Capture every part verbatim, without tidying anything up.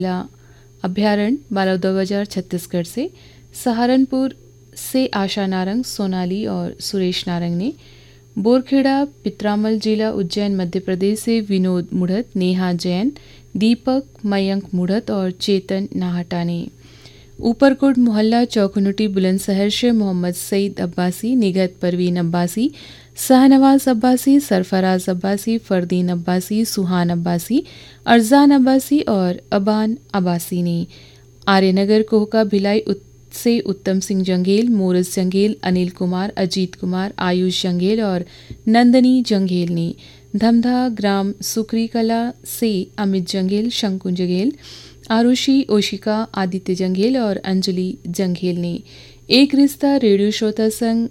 जिला अभ्यारण्य बालौदा बाजार छत्तीसगढ़ से। सहारनपुर से आशा नारंग, सोनाली और सुरेश नारंग ने। बोरखेड़ा पित्रामल जिला उज्जैन मध्य प्रदेश से विनोद मुढ़त, नेहा जैन, दीपक, मयंक मुढ़त और चेतन नाहटा ने। ऊपरकोट मोहल्ला चौखनुटी बुलंदशहर से मोहम्मद सईद अब्बासी, निगत परवीन अब्बासी, शाहनवाज अब्बासी, सरफराज अब्बासी, फरदीन अब्बासी, सुहान अब्बासी, अरजान अब्बासी और अबान अब्बासी ने। आर्यनगर कोहका भिलाई से उत्तम सिंह जंगेल, मोरस जंगेल, अनिल कुमार, अजीत कुमार, आयुष जंगेल और नंदनी जंगेल ने। धमधा ग्राम सुकरी कला से अमित जंगेल, शंकु जंगेल, आरुषि, ओशिका, आदित्य जंगेल और अंजलि जंगेल ने। एक रिश्ता रेडियो श्रोता संघ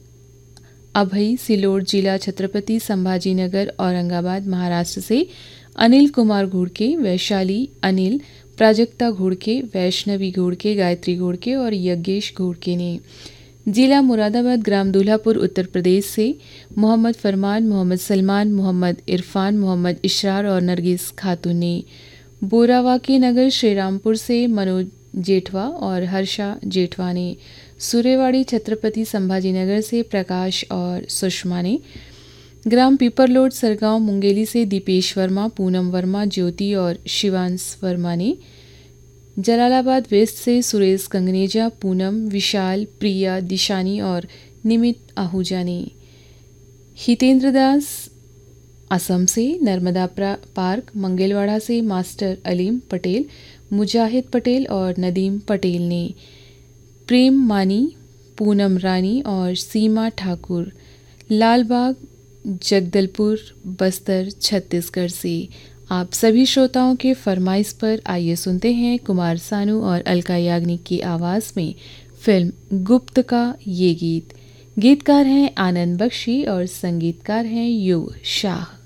अभई सिलोड जिला छत्रपति संभाजीनगर औरंगाबाद महाराष्ट्र से अनिल कुमार घोड़के, वैशाली अनिल, प्राजक्ता घोड़के, वैष्णवी घोड़के, गायत्री घोड़के और यज्ञेश घोड़के ने। जिला मुरादाबाद ग्राम दूल्हापुर उत्तर प्रदेश से मोहम्मद फरमान, मोहम्मद सलमान, मोहम्मद इरफान, मोहम्मद इशरार और नरगिस खातून ने। बोरावाकी नगर श्रीरामपुर से मनोज जेठवा और हर्षा जेठवा ने। सुरेवाड़ी छत्रपति संभाजीनगर से प्रकाश और सुषमा ने। ग्राम पीपरलोड सरगांव मुंगेली से दीपेश वर्मा, पूनम वर्मा, ज्योति और शिवांश वर्मा ने। जलालाबाद वेस्ट से सुरेश कंगनेजा, पूनम, विशाल, प्रिया, दिशानी और निमित आहूजा ने। हितेंद्र दास असम से नर्मदा पार्क मंगलवाड़ा से मास्टर अलीम पटेल, मुजाहिद पटेल और नदीम पटेल ने। प्रेम मानी, पूनम रानी और सीमा ठाकुर लालबाग जगदलपुर बस्तर छत्तीसगढ़ से। आप सभी श्रोताओं के फरमाइश पर आइए सुनते हैं कुमार सानू और अलका याग्निक की आवाज़ में फिल्म गुप्त का ये गीत। गीतकार हैं आनंद बख्शी और संगीतकार हैं युग शाह।